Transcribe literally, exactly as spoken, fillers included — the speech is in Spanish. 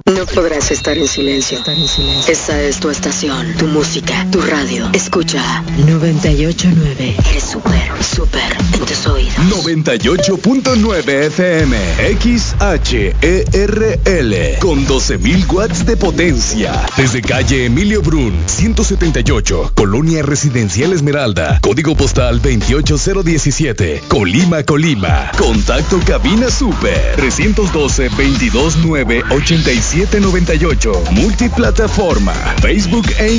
No podrás estar en silencio. Estar en silencio. Esta es tu estación, tu música, tu radio. Escucha noventa y ocho punto nueve. Eres súper, súper en tus oídos. noventa y ocho punto nueve F M. X H E R L. Con doce mil watts de potencia. Desde calle Emilio Brun, ciento setenta y ocho. Colonia Residencial Esmeralda. Código postal veintiocho cero diecisiete. Colima, Colima. Contacto cabina super. trescientos doce, veintidós nueve, ochenta y siete noventa y ocho. Multiplataforma. Facebook e